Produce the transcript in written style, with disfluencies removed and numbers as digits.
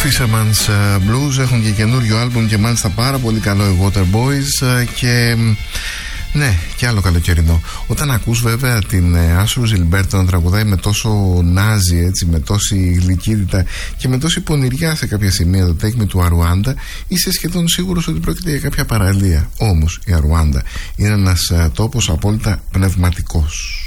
Fisherman's Blues έχουν και καινούριο άλμπουμ και μάλιστα πάρα πολύ καλό, οι Waterboys, και ναι, και άλλο καλοκαιρινό. Όταν ακούς βέβαια την Άσου Ζιλμπέρτο να τραγουδάει με τόσο νάζι, έτσι, με τόση γλυκύτητα και με τόση πονηριά σε κάποια σημεία, το Take Me to Rwanda, είσαι σχεδόν σίγουρος ότι πρόκειται για κάποια παραλία. Όμως η Ρουάντα είναι ένας τόπος απόλυτα πνευματικός.